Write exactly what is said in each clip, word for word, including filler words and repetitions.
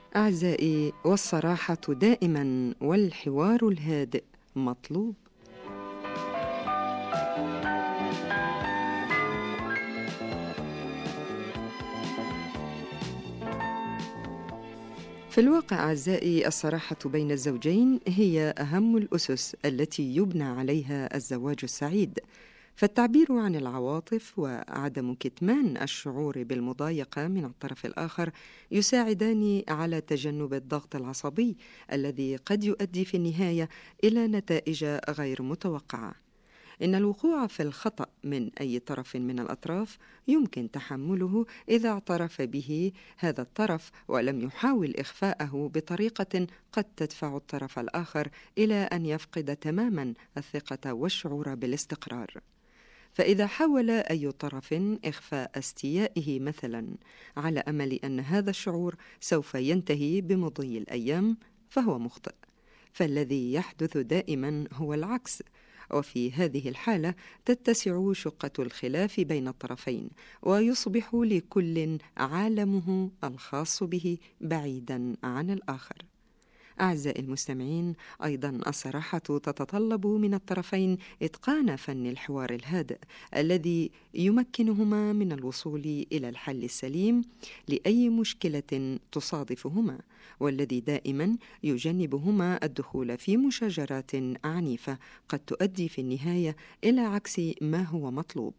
أعزائي، والصراحة دائما والحوار الهادئ مطلوب. في الواقع أعزائي، الصراحة بين الزوجين هي أهم الأسس التي يبنى عليها الزواج السعيد، فالتعبير عن العواطف وعدم كتمان الشعور بالمضايقة من الطرف الآخر يساعدان على تجنب الضغط العصبي الذي قد يؤدي في النهاية إلى نتائج غير متوقعة. إن الوقوع في الخطأ من أي طرف من الأطراف يمكن تحمله إذا اعترف به هذا الطرف ولم يحاول إخفاءه بطريقة قد تدفع الطرف الآخر إلى أن يفقد تماما الثقة والشعور بالاستقرار. فإذا حاول أي طرف إخفاء استيائه مثلا على أمل أن هذا الشعور سوف ينتهي بمضي الأيام فهو مخطئ، فالذي يحدث دائما هو العكس، وفي هذه الحالة تتسع شقة الخلاف بين الطرفين ويصبح لكل عالمه الخاص به بعيدا عن الآخر. أعزائي المستمعين، أيضا الصراحة تتطلب من الطرفين إتقان فن الحوار الهادئ الذي يمكنهما من الوصول إلى الحل السليم لأي مشكلة تصادفهما، والذي دائما يجنبهما الدخول في مشاجرات عنيفة قد تؤدي في النهاية إلى عكس ما هو مطلوب.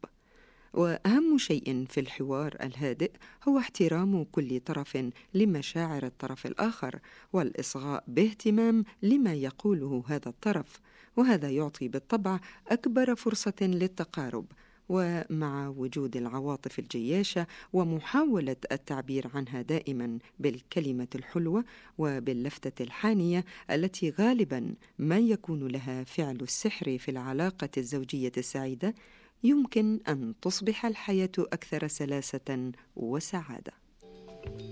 وأهم شيء في الحوار الهادئ هو احترام كل طرف لمشاعر الطرف الآخر والإصغاء باهتمام لما يقوله هذا الطرف، وهذا يعطي بالطبع أكبر فرصة للتقارب. ومع وجود العواطف الجياشة ومحاولة التعبير عنها دائما بالكلمة الحلوة وباللفتة الحانية التي غالبا ما يكون لها فعل السحر في العلاقة الزوجية السعيدة، يمكن أن تصبح الحياة أكثر سلاسة وسعادة.